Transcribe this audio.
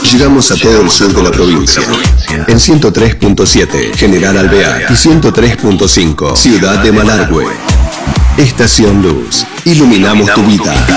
Llegamos a todo el sur de la provincia. En 103.7, General Alvear, y 103.5, Ciudad de Malargüe. Estación Luz. Iluminamos tu vida.